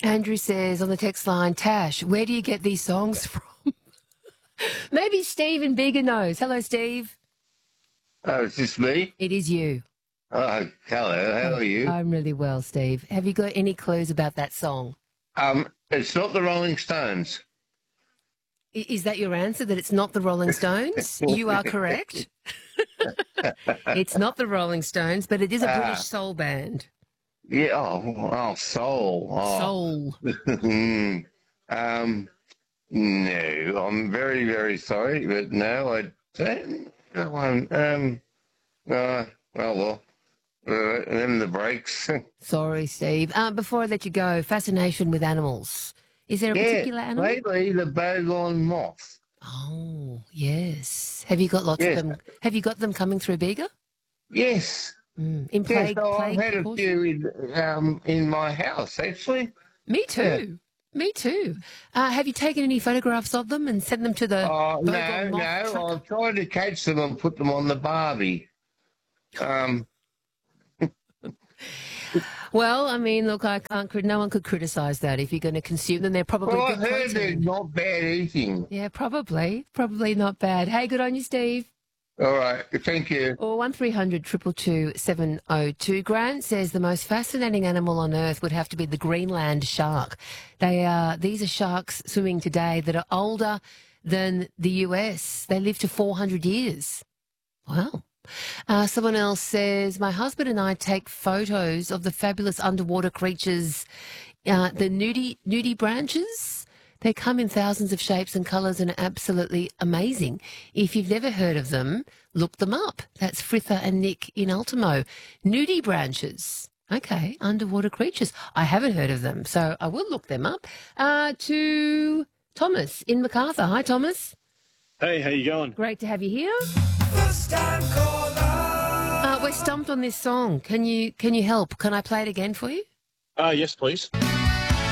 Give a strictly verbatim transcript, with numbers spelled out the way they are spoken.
Andrew says on the text line, Tash, where do you get these songs from? Maybe Steve in Bega knows. Hello, Steve. Oh, is this me? It is you. Oh, hello. How Oh, are you? I'm really well, Steve. Have you got any clues about that song? Um, it's not the Rolling Stones. I- Is that your answer, that it's not the Rolling Stones? You are correct. It's not the Rolling Stones, but it is a Ah. British soul band. Yeah. Oh, oh soul. Oh. Soul. um, no, I'm very, very sorry, but no, I don't. No, I'm, um, uh, well, well, uh, them the breaks. Sorry, Steve. Um, before I let you go, fascination with animals. Is there a Yeah, particular animal? lately the bowline moth. Oh, yes. Have you got lots Yes. of them? Have you got them coming through Bega? Yes. Mm. In Yes, plague, so I've plague had a precaution? few in, um, in my house, actually. Me too. Me too. Uh, have you taken any photographs of them and sent them to the Oh, no, Bogong Moth no. Tracker? I've tried to catch them and put them on the Barbie. Um, Well, I mean, look, I can't. crit- No one could criticise that. If you're going to consume them, they're probably well, I good heard they're protein. not bad eating. Yeah, probably. Probably not bad. Hey, good on you, Steve. All right, thank you. Or one three hundred two two two seven oh two. Grant says the most fascinating animal on Earth would have to be the Greenland shark. They are these are sharks swimming today that are older than the U S. They live to four hundred years. Wow. Uh, someone else says, my husband and I take photos of the fabulous underwater creatures, uh, the nudie, nudie branches. They come in thousands of shapes and colours and are absolutely amazing. If you've never heard of them, look them up. That's Fritha and Nick in Ultimo. Nudie branches. Okay, underwater creatures. I haven't heard of them, so I will look them up. Uh, to Thomas in Macarthur. Hi, Thomas. Hey, how you going? Great to have you here. First time caller. Uh, we're stumped on this song. Can you can you help? Can I play it again for you? Uh, yes, please.